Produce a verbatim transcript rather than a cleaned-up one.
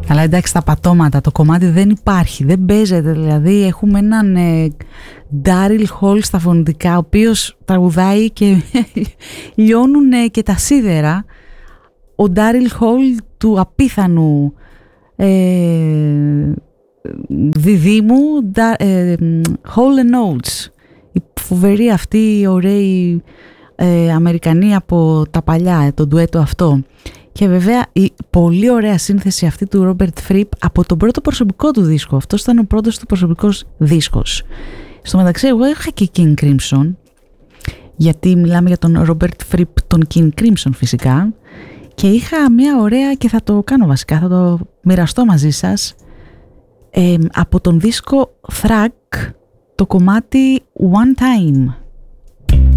Αλλά εντάξει, τα πατώματα, το κομμάτι δεν υπάρχει, δεν παίζεται. Δηλαδή έχουμε έναν ε, Daryl Hall στα φωνητικά, ο οποίος τραγουδάει και λιώνουν ε, και τα σίδερα. Ο Daryl Hall του απίθανου ε, διδήμου ε, Hall and Oates. Η φοβερή αυτή, η ωραίοι ε, Αμερικανοί από τα παλιά, το ντουέτο αυτό. Και βέβαια η πολύ ωραία σύνθεση αυτή του Robert Fripp από τον πρώτο προσωπικό του δίσκο. Αυτός ήταν ο πρώτος του προσωπικός δίσκος. Στο μεταξύ εγώ είχα και King Crimson, γιατί μιλάμε για τον Robert Fripp, τον King Crimson φυσικά, και είχα μια ωραία, και θα το κάνω βασικά, θα το μοιραστώ μαζί σας, ε, από τον δίσκο Thrack, το κομμάτι One Time.